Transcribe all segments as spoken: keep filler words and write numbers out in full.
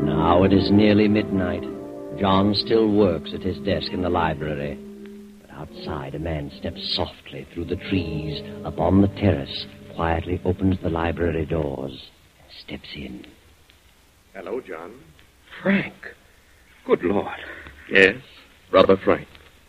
Now it is nearly midnight. John still works at his desk in the library. But outside, a man steps softly through the trees up on the terrace, quietly opens the library doors, and steps in. Hello, John. Frank. Good Lord. Yes, Brother Frank.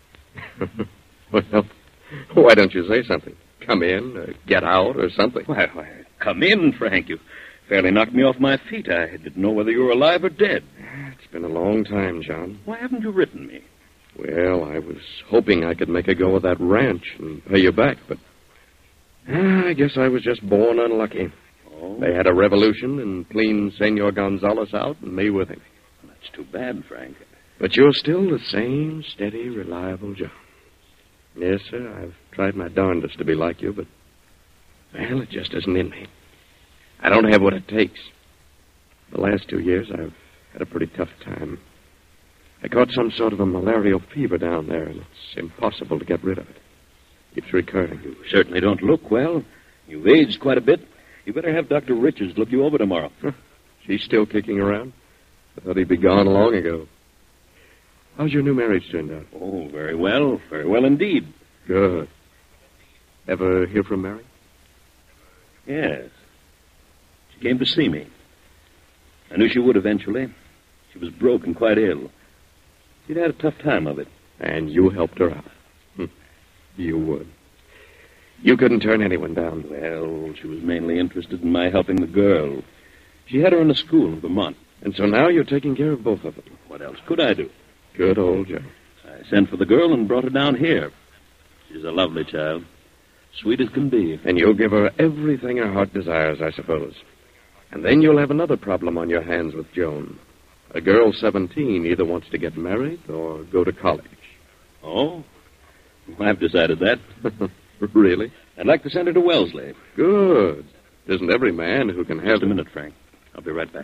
Well, why don't you say something? Come in, or get out, or something. Why, why, come in, Frank. You fairly knocked me off my feet. I didn't know whether you were alive or dead. It's been a long time, John. Why haven't you written me? Well, I was hoping I could make a go of that ranch and pay you back, but uh, I guess I was just born unlucky. Oh? They had a revolution and cleaned Senor Gonzalez out and me with him. That's too bad, Frank. But you're still the same steady, reliable John. Yes, sir, I've tried my darndest to be like you, but, well, it just isn't in me. I don't have what it takes. The last two years, I've had a pretty tough time. I caught some sort of a malarial fever down there, and it's impossible to get rid of it. It's recurring. You certainly don't look well. You've aged quite a bit. You better have Doctor Richards look you over tomorrow. Huh. She's still kicking around? I thought he'd be gone long ago. How's your new marriage turned out? Oh, very well. Very well indeed. Good. Ever hear from Mary? Yes. She came to see me. I knew she would eventually. She was broke and quite ill. She'd had a tough time of it. And you helped her out. Hm. You would. You couldn't turn anyone down. Well, she was mainly interested in my helping the girl. She had her in a school in Vermont. And so now you're taking care of both of them. What else could I do? Good old Joe. I sent for the girl and brought her down here. She's a lovely child. Sweet as can be. And you'll give her everything her heart desires, I suppose. And then you'll have another problem on your hands with Joan. A girl seventeen either wants to get married or go to college. Oh? I've decided that. Really? I'd like to send her to Wellesley. Good. Isn't every man who can have... Just a minute, Frank. I'll be right back.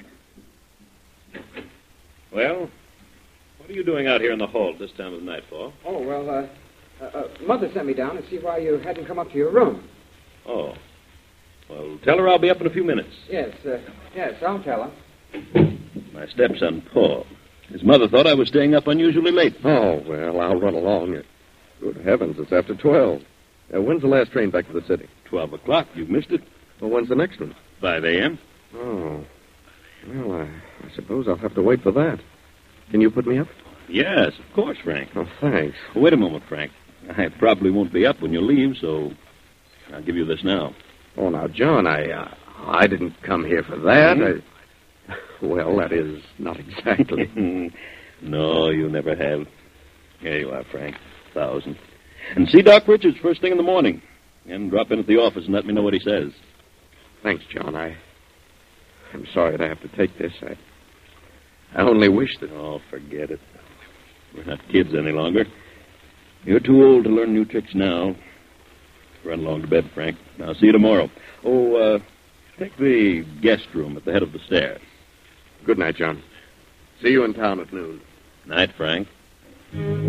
Well, what are you doing out here in the hall at this time of night for? Oh, well, uh, uh, uh, Mother sent me down to see why you hadn't come up to your room. Oh. Well, tell her I'll be up in a few minutes. Yes, uh, yes, I'll tell her. My stepson, Paul. His mother thought I was staying up unusually late. Oh, well, I'll run along. Good heavens, it's after twelve. Uh, when's the last train back to the city? Twelve o'clock. You've missed it. Well, when's the next one? Five a.m. Oh. Well, I, I suppose I'll have to wait for that. Can you put me up? Yes, of course, Frank. Oh, thanks. Well, wait a moment, Frank. I probably won't be up when you leave, so I'll give you this now. Oh, now, John, I uh, I didn't come here for that. Hmm? I, well, that is not exactly. No, you never have. Here you are, Frank. Thousand. And see Doc Richards first thing in the morning. And drop in at the office and let me know what he says. Thanks, John. I, I'm sorry to have to take this. I, I only wish that... Oh, forget it. We're not kids any longer. You're too old to learn new tricks now. Run along to bed, Frank. I'll see you tomorrow. Oh, uh, take the guest room at the head of the stairs. Good night, John. See you in town at noon. Night, Frank.